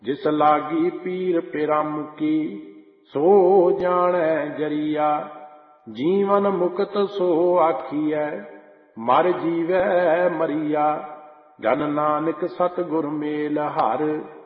जिस लागी पीर पिरम की सो जाने जरिया। जीवन मुक्त सो आखिए मर जीवै मरिया। जन नानक सतगुर मेल हर